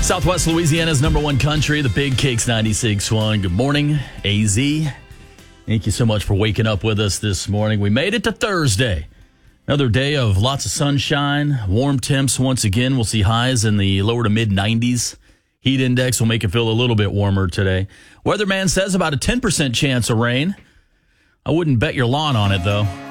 Southwest Louisiana's number one country, the Big Cakes 96.1. Good morning, AZ. Thank you so much for waking up with us this morning. We made it to Thursday. Another day of lots of sunshine, warm temps once again. We'll see highs in the lower to mid-90s. Heat index will make it feel a little bit warmer today. Weatherman says about a 10% chance of rain. I wouldn't bet your lawn on it, though.